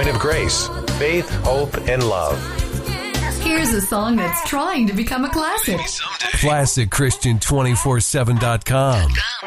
point of grace, faith, hope, and love. Here's a song that's trying to become a classic. ClassicChristian247.com.